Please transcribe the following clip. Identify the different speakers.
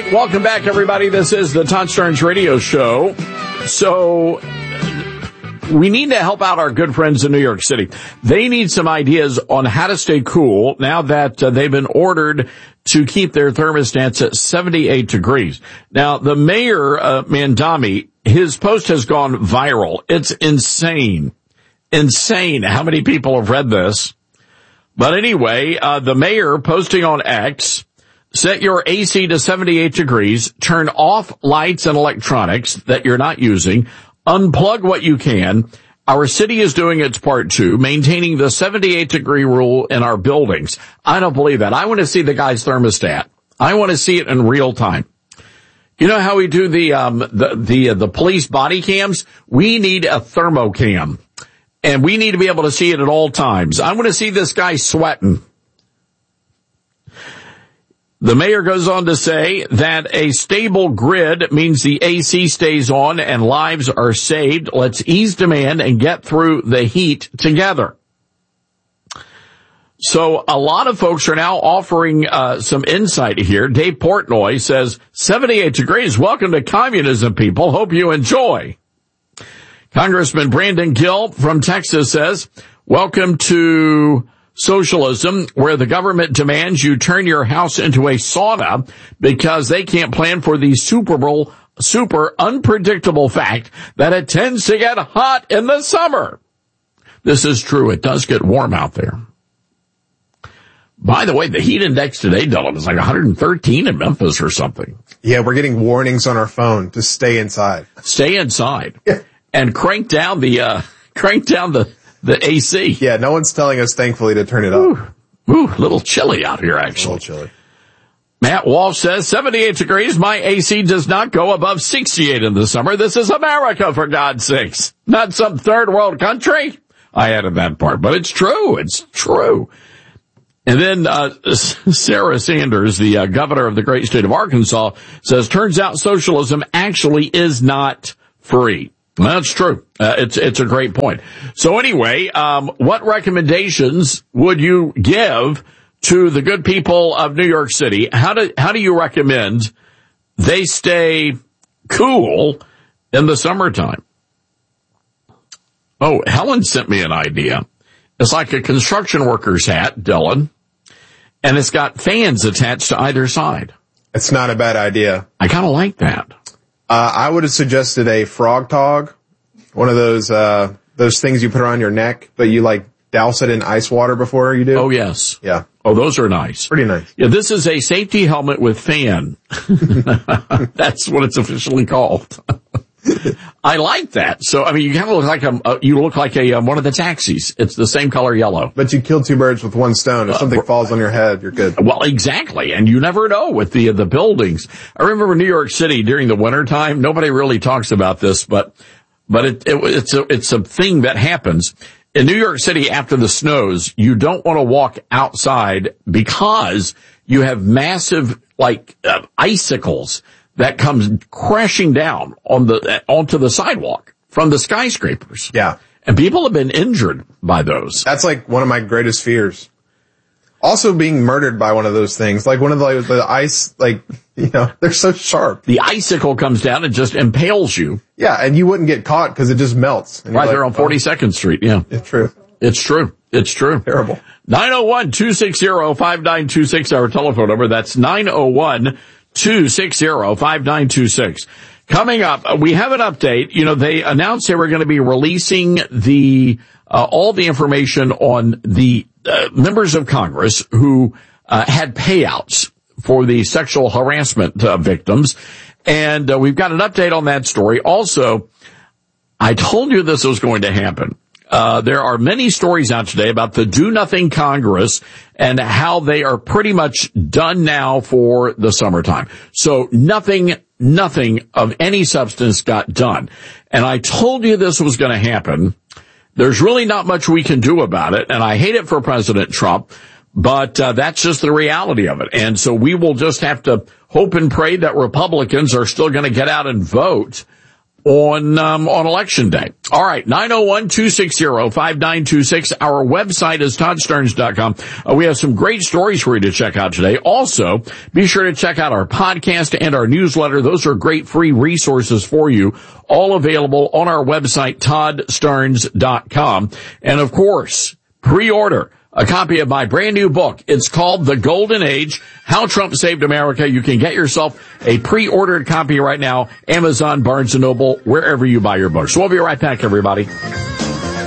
Speaker 1: Welcome back, everybody. This is the Todd Starnes Radio Show. So we need to help out our good friends in New York City. They need some ideas on how to stay cool now that they've been ordered to keep their thermostats at 78 degrees. Now, the mayor, Mandami, his post has gone viral. It's insane. Insane how many people have read this. But anyway, the mayor posting on X, set your AC to 78 degrees, turn off lights and electronics that you're not using, unplug what you can. Our city is doing its part too, maintaining the 78-degree rule in our buildings. I don't believe that. I want to see the guy's thermostat. I want to see it in real time. You know how we do the police body cams? We need a thermocam, and we need to be able to see it at all times. I want to see this guy sweating. The mayor goes on to say that a stable grid means the AC stays on and lives are saved. Let's ease demand and get through the heat together. So a lot of folks are now offering some insight here. Dave Portnoy says, 78 degrees. Welcome to communism, people. Hope you enjoy. Congressman Brandon Gill from Texas says, welcome to socialism, where the government demands you turn your house into a sauna because they can't plan for the super unpredictable fact that it tends to get hot in the summer. This is true. It does get warm out there. By the way, the heat index today, Dylan, is like 113 in Memphis or something.
Speaker 2: Yeah, we're getting warnings on our phone to stay inside.
Speaker 1: Stay inside. Yeah. And crank down the AC.
Speaker 2: Yeah, no one's telling us, thankfully, to turn it up.
Speaker 1: Ooh, a little chilly out here, actually.
Speaker 2: A little chilly.
Speaker 1: Matt Walsh says, 78 degrees, my AC does not go above 68 in the summer. This is America, for God's sakes. Not some third world country. I added that part, but it's true. It's true. And then Sarah Sanders, the governor of the great state of Arkansas, says, turns out socialism actually is not free. That's true. It's a great point. So anyway, what recommendations would you give to the good people of New York City? How do you recommend they stay cool in the summertime? Oh, Helen sent me an idea. It's like a construction worker's hat, Dylan, and it's got fans attached to either side.
Speaker 2: It's not a bad idea.
Speaker 1: I kind of like that.
Speaker 2: I would have suggested a frog tog, one of those things you put around your neck, but you like douse it in ice water before you do.
Speaker 1: Oh, yes.
Speaker 2: Yeah.
Speaker 1: Oh, those are nice.
Speaker 2: Pretty nice.
Speaker 1: Yeah, this is a safety helmet with fan. That's what it's officially called. I like that. So, I mean, you kind of look like one of the taxis. It's the same color yellow.
Speaker 2: But you kill two birds with one stone. If something falls on your head, you're good.
Speaker 1: Well, exactly. And you never know with the buildings. I remember New York City during the wintertime. Nobody really talks about this, but it's a thing that happens. In New York City after the snows, you don't want to walk outside because you have massive, icicles that comes crashing down onto the sidewalk from the skyscrapers.
Speaker 2: Yeah.
Speaker 1: And people have been injured by those.
Speaker 2: That's like one of my greatest fears. Also being murdered by one of those things, like one of the ice, they're so sharp.
Speaker 1: The icicle comes down and just impales you.
Speaker 2: Yeah, and you wouldn't get caught because it just melts.
Speaker 1: Right there on 42nd Street, yeah.
Speaker 2: It's true.
Speaker 1: It's true. It's true.
Speaker 2: Terrible.
Speaker 1: 901-260-5926, our telephone number. That's 901-260-5926. Coming up, we have an update. You know, they announced they were going to be releasing all the information on the members of Congress who had payouts for the sexual harassment victims. And we've got an update on that story. Also, I told you this was going to happen. There are many stories out today about the Do Nothing Congress and how they are pretty much done now for the summertime. So nothing of any substance got done. And I told you this was going to happen. There's really not much we can do about it, and I hate it for President Trump, but that's just the reality of it. And so we will just have to hope and pray that Republicans are still going to get out and vote on election day. All right, 901-260-5926. Our website is toddsterns.com. We have some great stories for you to check out today. Also, be sure to check out our podcast and our newsletter. Those are great free resources for you, all available on our website, toddsterns.com. And of course, pre-order a copy of my brand new book. It's called The Golden Age, How Trump Saved America. You can get yourself a pre-ordered copy right now, Amazon, Barnes & Noble, wherever you buy your books. So we'll be right back, everybody.